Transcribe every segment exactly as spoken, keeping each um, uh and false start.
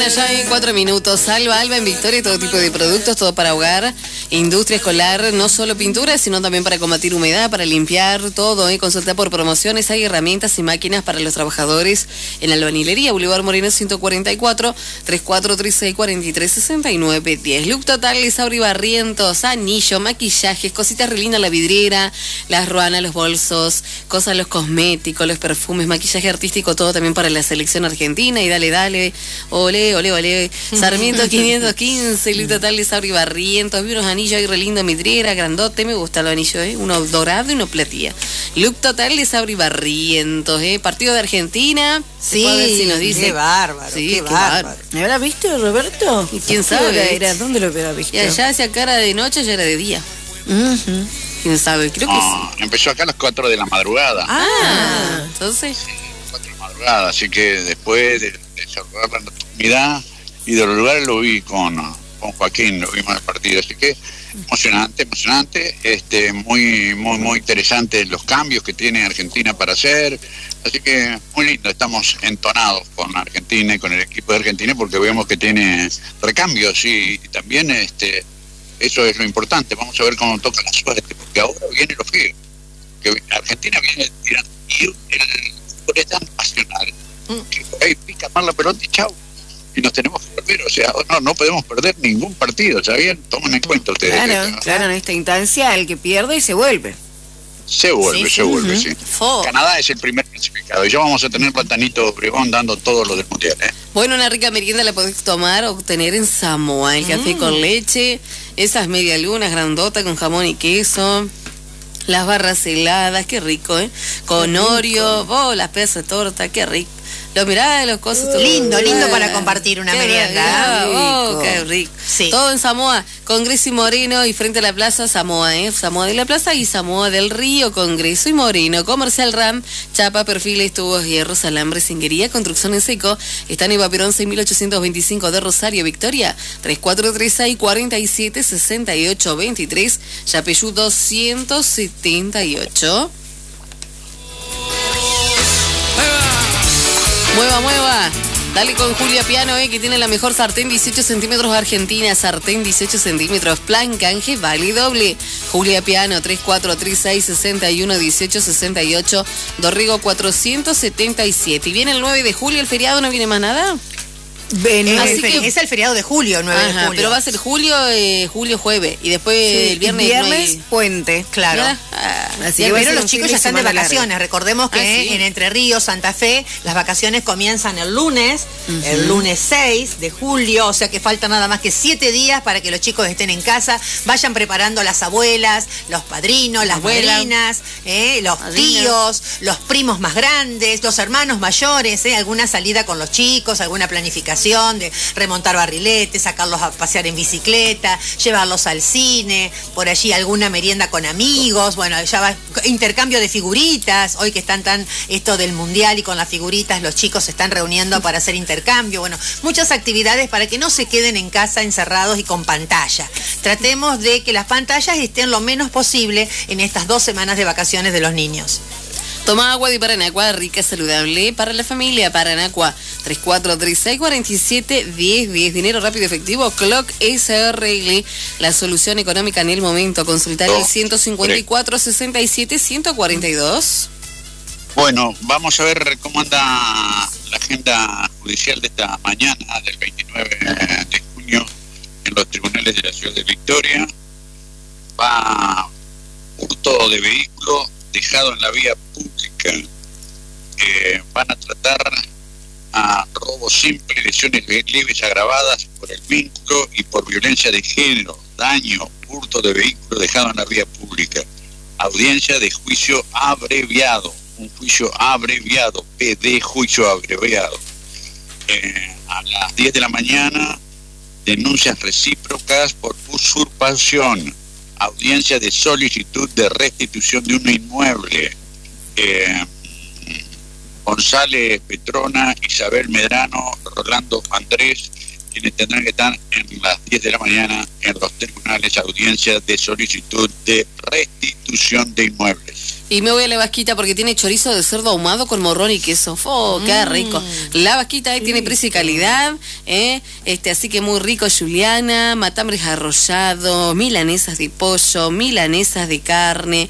mañana ya hay cuatro minutos. Salva Alba en Victoria, todo tipo de productos, todo para hogar, industria escolar, no solo pintura, sino también para combatir humedad, para limpiar, todo. ¿eh? Consulta por promociones, hay herramientas y máquinas para los trabajadores en albañilería. Boulevard Moreno ciento cuarenta y cuatro, treinta y cuatro treinta y seis cuarenta y tres sesenta y nueve diez. Look total, Isauri Barrientos, anillo, maquillajes, cositas re lindas, la vidriera, las ruanas, los bolsos, cosas, los cosméticos, los perfumes, maquillaje artístico, todo también para la selección argentina. Y dale, dale, ole, ole, ole. Sarmiento quinientos quince, Look total, Isauri Barrientos. Vi unos anillos ahí re lindos, vidriera, grandote, me gusta el anillo, ¿eh? Uno dorado y uno platía. Look total, Isauri Barrientos, ¿eh? Partido de Argentina. Sí, a ver si nos dice. Qué bárbaro, sí, qué, qué bárbaro. bárbaro. ¿Me habrá visto, Roberto? ¿Y quién sabe? Era? ¿Dónde lo hubiera visto? Y allá hacía cara de noche, ya era de día. Uh-huh. ¿Quién sabe? Creo que no, sí. Empezó acá a las cuatro de la madrugada. Ah, entonces. Sí, cuatro de la madrugada, así que después de, de cerrar la nocturnidad y de los lugares lo vi con, con Joaquín, lo vimos en el partido, así que emocionante, emocionante, este, muy, muy, muy interesante los cambios que tiene Argentina para hacer, así que muy lindo, estamos entonados con Argentina y con el equipo de Argentina porque vemos que tiene recambios y, y también este, eso es lo importante. Vamos a ver cómo toca la suerte, porque ahora viene lo feo, que Argentina viene tirando y el fútbol es tan pasional que por ahí pica mal la pelota y chau. Y nos tenemos que volver, o sea, no, no podemos perder ningún partido, ¿sabían? Tomen en cuenta ustedes. Claro, esto, ¿no? claro, en esta instancia el que pierde y se vuelve. Se vuelve, Sí, se sí, vuelve, uh-huh. sí. Fo. Canadá es el primer clasificado y ya vamos a tener Platanito Obregón dando todo lo del mundial, ¿eh? Bueno, una rica merienda la podés tomar o obtener en Samoa. El café mm. con leche, esas medialunas grandotas con jamón y queso, las barras heladas, qué rico, ¿eh? Con qué Oreo, rico. Oh, las pedazos de torta, qué rico. Lo mirá de los cosas. Uh, lindo, lindo para compartir una qué merienda. Rico. Oh, qué rico. Sí. Todo en Samoa, Congreso y Moreno y frente a la plaza Samoa, ¿eh? Samoa de la Plaza y Samoa del Río, Congreso y Moreno. Comercial RAM, chapa, perfiles, tubos, hierros, alambres, singuería, construcción en seco. Están en Eva Perón seis mil ochocientos veinticinco de Rosario, Victoria. tres cuatro tres seis, cuarenta y siete, sesenta y ocho, veintitrés. Yapeyú doscientos setenta y ocho. Mueva, mueva. Dale con Julia Piano, eh, que tiene la mejor sartén dieciocho centímetros argentina. Sartén dieciocho centímetros. Plan canje, vale doble. Julia Piano, tres cuatro tres seis, sesenta y uno, dieciocho, sesenta y ocho. Dorrigo cuatrocientos setenta y siete. Y viene el nueve de julio, el feriado, ¿no viene más nada? Ven, Así el que, es el feriado de julio, nueve ajá, de julio. Pero va a ser julio, eh, julio, jueves. Y después sí, el viernes. Viernes, no hay... puente, claro. Ah, así que pero los chicos ya están de vacaciones. Largo. Recordemos que ah, ¿sí? en Entre Ríos, Santa Fe, las vacaciones comienzan el lunes, uh-huh. el lunes seis de julio. O sea que falta nada más que siete días para que los chicos estén en casa. Vayan preparando las abuelas, los padrinos, las madrinas, eh, los Madrina. tíos, los primos más grandes, los hermanos mayores. Eh, alguna salida con los chicos, alguna planificación de remontar barriletes, sacarlos a pasear en bicicleta, llevarlos al cine, por allí alguna merienda con amigos, bueno, ya va intercambio de figuritas, hoy que están tan esto del mundial y con las figuritas los chicos se están reuniendo para hacer intercambio, bueno, muchas actividades para que no se queden en casa encerrados y con pantalla. Tratemos de que las pantallas estén lo menos posible en estas dos semanas de vacaciones de los niños. Toma agua de Paranacua, rica, saludable para la familia. Paranacua, tres cuatro tres seis, cuarenta y siete, diez diez. Dinero rápido efectivo, Clock S R L. La solución económica en el momento. Consultar el ciento cincuenta y cuatro, sesenta y siete, ciento cuarenta y dos. Bueno, vamos a ver cómo anda la agenda judicial de esta mañana, del veintinueve de junio, en los tribunales de la ciudad de Victoria. Va hurto de vehículo dejado en la vía pública. Eh, van a tratar a robo simple, lesiones leves agravadas por el vínculo y por violencia de género, daño, hurto de vehículo dejado en la vía pública. Audiencia de juicio abreviado, un juicio abreviado, P D, juicio abreviado. Eh, a las diez de la mañana, denuncias recíprocas por usurpación. Audiencia de solicitud de restitución de un inmueble. Eh, González, Petrona, Isabel Medrano, Rolando Andrés quienes tendrán que estar en las diez de la mañana en los tribunales audiencias de solicitud de restitución de inmuebles. Y me voy a la Vasquita porque tiene chorizo de cerdo ahumado con morrón y queso. ¡Oh, qué rico! La Vasquita ahí tiene precio y calidad, ¿eh? Este, así que muy rico, Juliana. Matambres arrollados, milanesas de pollo, milanesas de carne,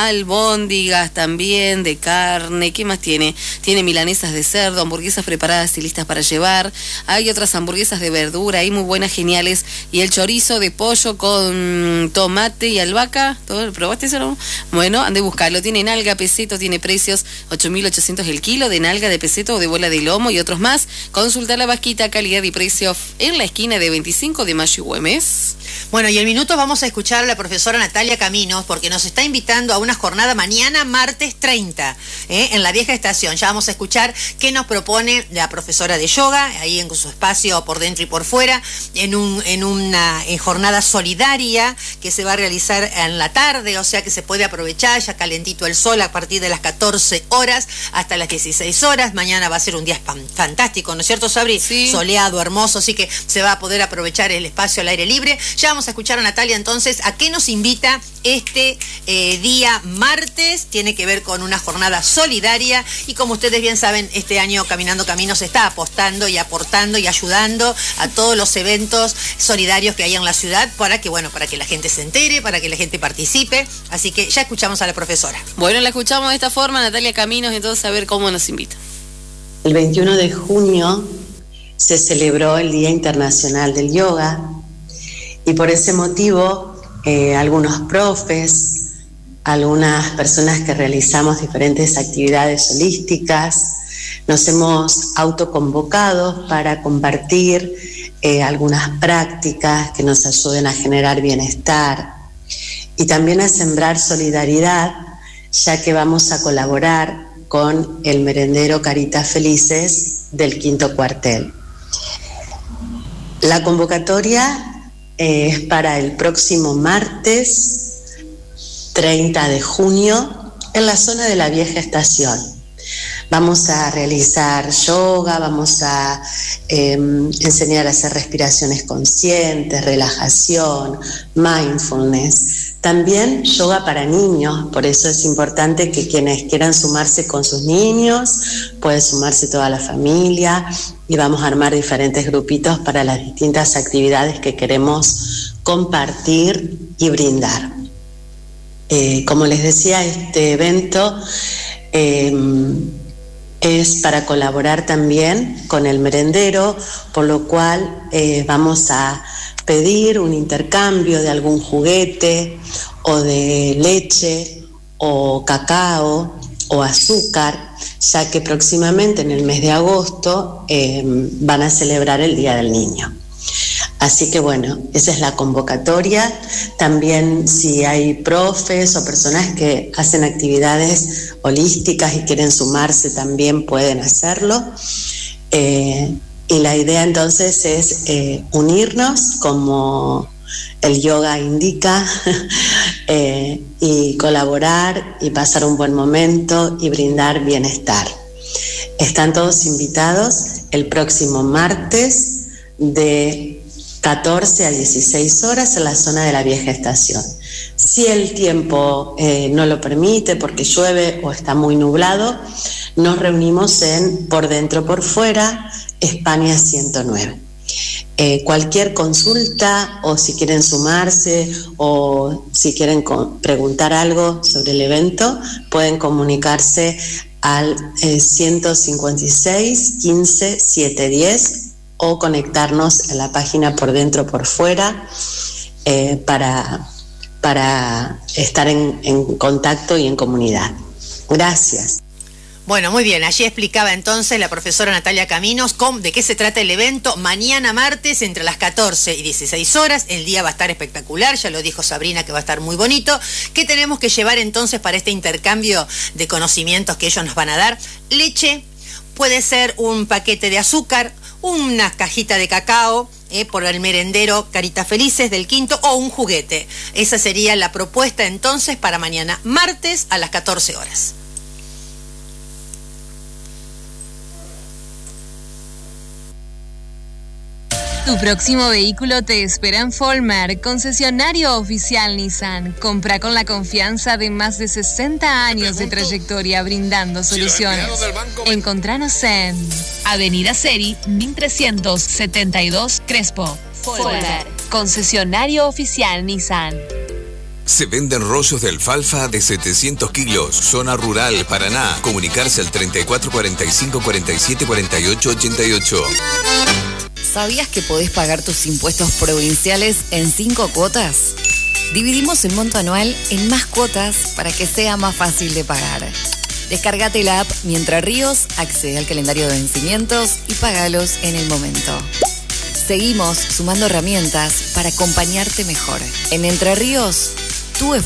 albóndigas también de carne. ¿Qué más tiene? Tiene milanesas de cerdo, hamburguesas preparadas y listas para llevar. Hay otras hamburguesas de verdura ahí muy buenas, geniales. Y el chorizo de pollo con tomate y albahaca. ¿Todo? ¿Probaste eso, no? Bueno, ande a buscarlo. Tiene nalga, peseto, tiene precios ocho mil ochocientos el kilo de nalga, de peseto o de bola de lomo y otros más. Consulta la Vasquita, calidad y precio en la esquina de veinticinco de mayo y Güemes. Bueno, y en minutos vamos a escuchar a la profesora Natalia Caminos porque nos está invitando a una jornada mañana, martes treinta, ¿eh? en la vieja estación. Ya vamos a escuchar qué nos propone la profesora de yoga, ahí en su espacio por dentro y por fuera, en, un, en una en jornada solidaria que se va a realizar en la tarde, o sea que se puede aprovechar, ya calentito el sol a partir de las catorce horas hasta las dieciséis horas. Mañana va a ser un día fantástico, ¿no es cierto, Sabri? Sí. Soleado, hermoso, así que se va a poder aprovechar el espacio al aire libre. Ya vamos a escuchar a Natalia entonces a qué nos invita este eh, día martes. Tiene que ver con una jornada solidaria y como ustedes bien saben, este año Caminando Caminos está apostando y aportando y ayudando a todos los eventos solidarios que hay en la ciudad para que, bueno, para que la gente se entere, para que la gente participe. Así que ya escuchamos a la profesora. Bueno, la escuchamos de esta forma, Natalia Caminos, entonces a ver cómo nos invita. El veintiuno de junio se celebró el Día Internacional del Yoga y por ese motivo eh, algunos profes, algunas personas que realizamos diferentes actividades holísticas, nos hemos autoconvocado para compartir eh, algunas prácticas que nos ayuden a generar bienestar y también a sembrar solidaridad, ya que vamos a colaborar con el merendero Caritas Felices del Quinto Cuartel. La convocatoria eh, es para el próximo martes treinta de junio en la zona de la vieja estación. Vamos a realizar yoga, vamos a eh, enseñar a hacer respiraciones conscientes, relajación, mindfulness. También yoga para niños, por eso es importante que quienes quieran sumarse con sus niños, puede sumarse toda la familia y vamos a armar diferentes grupitos para las distintas actividades que queremos compartir y brindar. Eh, como les decía, este evento eh, es para colaborar también con el merendero, por lo cual eh, vamos a pedir un intercambio de algún juguete o de leche o cacao o azúcar, ya que próximamente en el mes de agosto eh, van a celebrar el Día del Niño. Así que bueno, esa es la convocatoria. También si hay profes o personas que hacen actividades holísticas y quieren sumarse, también pueden hacerlo. Eh, y la idea entonces es eh, unirnos como el yoga indica eh, y colaborar y pasar un buen momento y brindar bienestar. Están todos invitados el próximo martes de catorce a dieciséis horas en la zona de la vieja estación. Si el tiempo eh, no lo permite porque llueve o está muy nublado, nos reunimos en Por Dentro Por Fuera, España ciento nueve. Eh, cualquier consulta o si quieren sumarse o si quieren preguntar algo sobre el evento, pueden comunicarse al eh, ciento cincuenta y seis, quince, setecientos diez o conectarnos en la página Por Dentro Por Fuera eh, para, para estar en, en contacto y en comunidad. Gracias. Bueno, muy bien, allí explicaba entonces la profesora Natalia Caminos cómo, de qué se trata el evento. Mañana martes entre las catorce y dieciséis horas, el día va a estar espectacular, ya lo dijo Sabrina que va a estar muy bonito. ¿Qué tenemos que llevar entonces para este intercambio de conocimientos que ellos nos van a dar? Leche, puede ser un paquete de azúcar, una cajita de cacao eh, por el merendero Caritas Felices del Quinto o un juguete. Esa sería la propuesta entonces para mañana martes a las catorce horas. Tu próximo vehículo te espera en Folmar, concesionario oficial Nissan. Compra con la confianza de más de sesenta años de trayectoria brindando soluciones. Encontranos en Avenida Seri, mil trescientos setenta y dos Crespo. Folmar, concesionario oficial Nissan. Se venden rollos de alfalfa de setecientos kilos, zona rural, Paraná. Comunicarse al treinta y cuatro cuarenta y cinco cuarenta y siete cuarenta y ocho ochenta y ocho. ¿Sabías que podés pagar tus impuestos provinciales en cinco cuotas? Dividimos el monto anual en más cuotas para que sea más fácil de pagar. Descárgate la app Mientras Ríos, accede al calendario de vencimientos y págalos en el momento. Seguimos sumando herramientas para acompañarte mejor. En Entre Ríos, tu esfuerzo